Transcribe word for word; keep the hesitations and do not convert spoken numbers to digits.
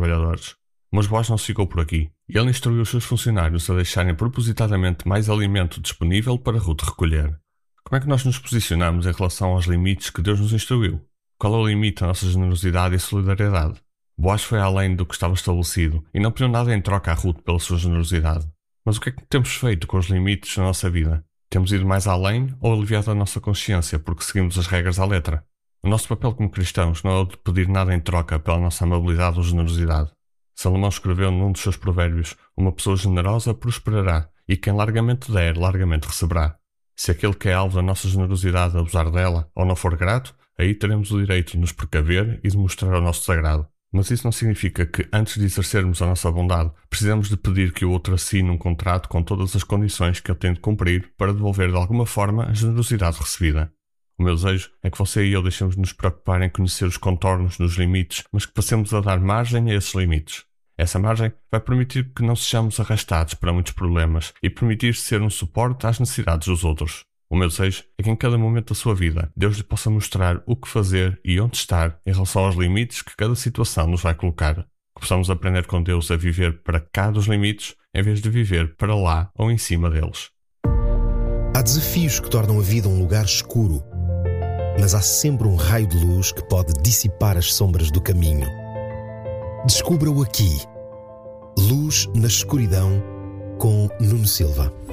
trabalhadores. Mas Boaz não ficou por aqui, e ele instruiu os seus funcionários a deixarem propositadamente mais alimento disponível para Ruth recolher. Como é que nós nos posicionamos em relação aos limites que Deus nos instruiu? Qual é o limite da nossa generosidade e solidariedade? Boaz foi além do que estava estabelecido e não pediu nada em troca a Ruth pela sua generosidade. Mas o que é que temos feito com os limites na nossa vida? Temos ido mais além ou aliviado a nossa consciência porque seguimos as regras à letra? O nosso papel como cristãos não é o de pedir nada em troca pela nossa amabilidade ou generosidade. Salomão escreveu num dos seus provérbios: uma pessoa generosa prosperará, e quem largamente der, largamente receberá. Se aquele que é alvo da nossa generosidade abusar dela ou não for grato, aí teremos o direito de nos precaver e de mostrar o nosso desagrado. Mas isso não significa que, antes de exercermos a nossa bondade, precisamos de pedir que o outro assine um contrato com todas as condições que ele tem de cumprir para devolver de alguma forma a generosidade recebida. O meu desejo é que você e eu deixemos de nos preocupar em conhecer os contornos dos limites, mas que passemos a dar margem a esses limites. Essa margem vai permitir que não sejamos arrastados para muitos problemas e permitir ser um suporte às necessidades dos outros. O meu desejo é que em cada momento da sua vida Deus lhe possa mostrar o que fazer e onde estar em relação aos limites que cada situação nos vai colocar. Que possamos aprender com Deus a viver para cá dos limites em vez de viver para lá ou em cima deles. Há desafios que tornam a vida um lugar escuro, mas há sempre um raio de luz que pode dissipar as sombras do caminho. Descubra-o aqui. Luz na escuridão, com Nuno Silva.